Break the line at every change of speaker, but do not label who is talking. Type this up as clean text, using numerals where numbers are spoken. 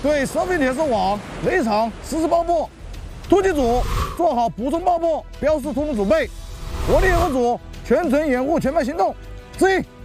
对设备铁丝网内场实施爆破，突击组做好补充爆破，标示突木准备，火力掩护组全程掩护前排行动。注意。